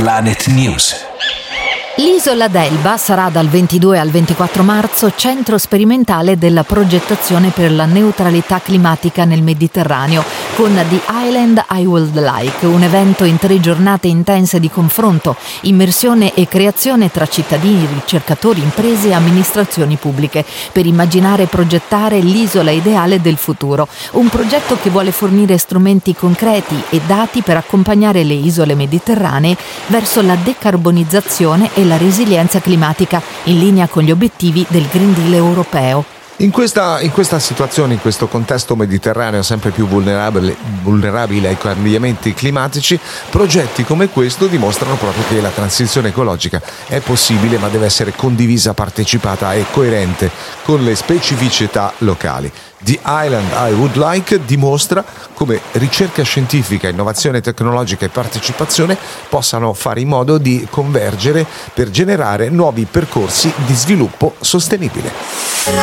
Planet News. L'isola d'Elba sarà dal 22 al 24 marzo centro sperimentale della progettazione per la neutralità climatica nel Mediterraneo con The Island I Would Like, un evento in 3 giornate intense di confronto, immersione e creazione tra cittadini, ricercatori, imprese e amministrazioni pubbliche per immaginare e progettare l'isola ideale del futuro. Un progetto che vuole fornire strumenti concreti e dati per accompagnare le isole mediterranee verso la decarbonizzazione e la resilienza climatica, in linea con gli obiettivi del Green Deal europeo. In questa situazione, in questo contesto mediterraneo sempre più vulnerabile ai cambiamenti climatici, progetti come questo dimostrano proprio che la transizione ecologica è possibile, ma deve essere condivisa, partecipata e coerente con le specificità locali. The Island I Would Like dimostra come ricerca scientifica, innovazione tecnologica e partecipazione possano fare in modo di convergere per generare nuovi percorsi di sviluppo sostenibile.